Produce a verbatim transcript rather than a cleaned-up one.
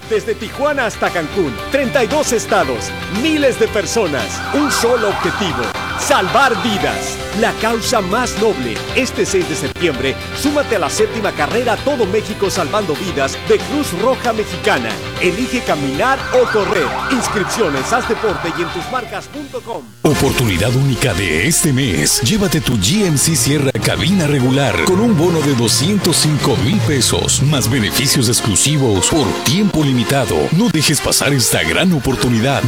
Desde Tijuana hasta Cancún, treinta y dos estados, miles de personas, un solo objetivo: salvar vidas. La causa más noble. Este seis de septiembre, súmate a la séptima carrera Todo México Salvando Vidas de Cruz Roja Mexicana. Elige caminar o correr. Inscripciones, haz deporte y en tus marcas punto com. Oportunidad única de este mes. Llévate tu G M C Sierra cabina regular con un bono de doscientos cinco mil pesos, más beneficios exclusivos por tiempo limitado. No dejes pasar esta gran oportunidad.